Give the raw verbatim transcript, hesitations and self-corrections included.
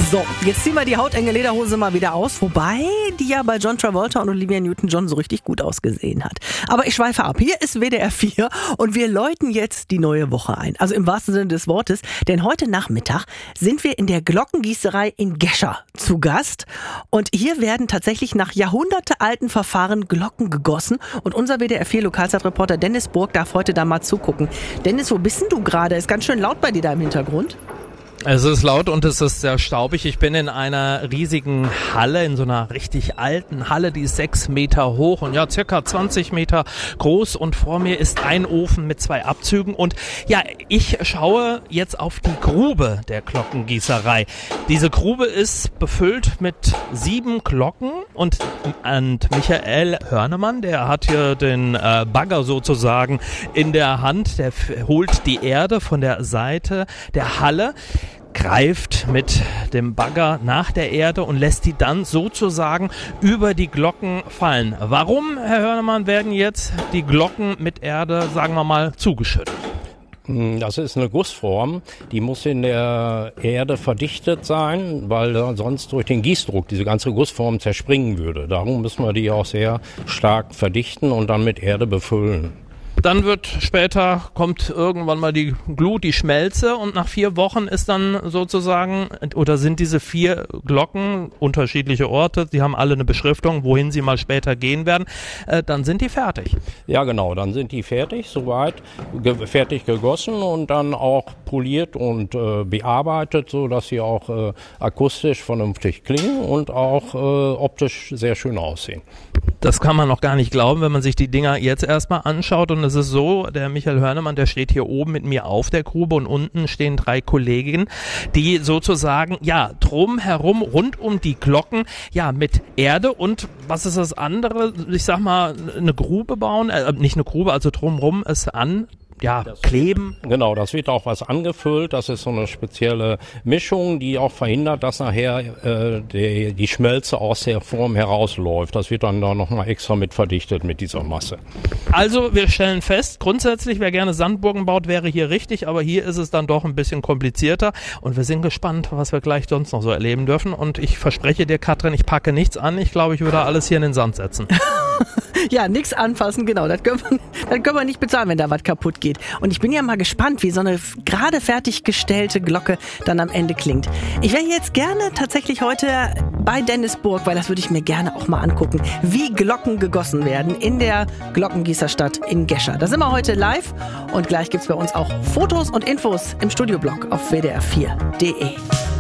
So, jetzt ziehen wir die hautenge Lederhose mal wieder aus, wobei die ja bei John Travolta und Olivia Newton-John so richtig gut ausgesehen hat. Aber ich schweife ab. Hier ist W D R vier und wir läuten jetzt die neue Woche ein. Also im wahrsten Sinne des Wortes, denn heute Nachmittag sind wir in der Glockengießerei in Gescher zu Gast. Und hier werden tatsächlich nach jahrhundertealten Verfahren Glocken gegossen. Und unser W D R vier Lokalzeitreporter Dennis Burg darf heute da mal zugucken. Dennis, wo bist denn du gerade? Ist ganz schön laut bei dir da im Hintergrund. Es ist laut und es ist sehr staubig. Ich bin in einer riesigen Halle, in so einer richtig alten Halle, die ist sechs Meter hoch und ja, circa zwanzig Meter groß. Und vor mir ist ein Ofen mit zwei Abzügen. Und ja, ich schaue jetzt auf die Grube der Glockengießerei. Diese Grube ist befüllt mit sieben Glocken und, und Michael Hörnemann, der hat hier den äh, Bagger sozusagen in der Hand. Der f- holt die Erde von der Seite der Halle, greift mit dem Bagger nach der Erde und lässt die dann sozusagen über die Glocken fallen. Warum, Herr Hörnemann, werden jetzt die Glocken mit Erde, sagen wir mal, zugeschüttet? Das ist eine Gussform, die muss in der Erde verdichtet sein, weil sonst durch den Gießdruck diese ganze Gussform zerspringen würde. Darum müssen wir die auch sehr stark verdichten und dann mit Erde befüllen. Dann wird später, kommt irgendwann mal die Glut, die Schmelze und nach vier Wochen ist dann sozusagen, oder sind diese vier Glocken unterschiedliche Orte, die haben alle eine Beschriftung, wohin sie mal später gehen werden, äh, dann sind die fertig. Ja genau, dann sind die fertig, soweit, ge- fertig gegossen und dann auch poliert und äh, bearbeitet, so dass sie auch äh, akustisch vernünftig klingen und auch äh, optisch sehr schön aussehen. Das kann man noch gar nicht glauben, wenn man sich die Dinger jetzt erstmal anschaut. Und es ist so, der Michael Hörnemann, der steht hier oben mit mir auf der Grube und unten stehen drei Kolleginnen, die sozusagen, ja, drumherum, rund um die Glocken, ja, mit Erde und, was ist das andere, ich sag mal, eine Grube bauen, äh, nicht eine Grube, also drumherum es an, ja, das kleben. Genau, das wird auch was angefüllt. Das ist so eine spezielle Mischung, die auch verhindert, dass nachher äh, die, die Schmelze aus der Form herausläuft. Das wird dann da nochmal extra mit verdichtet mit dieser Masse. Also wir stellen fest, grundsätzlich, wer gerne Sandburgen baut, wäre hier richtig, aber hier ist es dann doch ein bisschen komplizierter und wir sind gespannt, was wir gleich sonst noch so erleben dürfen. Und ich verspreche dir, Katrin, ich packe nichts an. Ich glaube, ich würde alles hier in den Sand setzen. Ja, nichts anfassen, genau. Das können, wir, das können wir nicht bezahlen, wenn da was kaputt geht. Und ich bin ja mal gespannt, wie so eine gerade fertiggestellte Glocke dann am Ende klingt. Ich wäre jetzt gerne tatsächlich heute bei Dennis Burg, weil das würde ich mir gerne auch mal angucken, wie Glocken gegossen werden in der Glockengießerstadt in Gescher. Da sind wir heute live und gleich gibt's bei uns auch Fotos und Infos im Studioblog auf w d r vier punkt d e.